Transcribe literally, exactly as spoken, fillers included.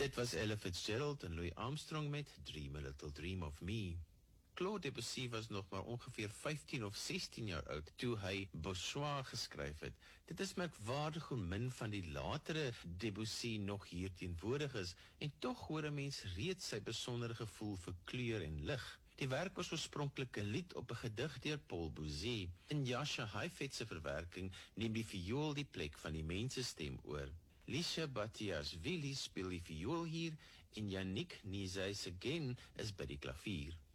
Dit was Ella Fitzgerald en Louis Armstrong met Dream a Little Dream of Me. Claude Debussy was nog maar ongeveer vyftien of sestien jaar oud toe hy Bourgeois geskryf het. Dit is merkwaardig hoe min van die latere Debussy nog hier teenwoordig is, en tog hoor 'n mens reeds sy besondere gevoel vir kleur en lig. Die werk was oorspronklik 'n lied op 'n gedig deur Paul Bourget. In Jascha Heifetz se verwerking neem die viool die plek van die mensestem oor. Licia Batiashvili speel die viool hier en Yannick Nizai-Seghen is by die klavier.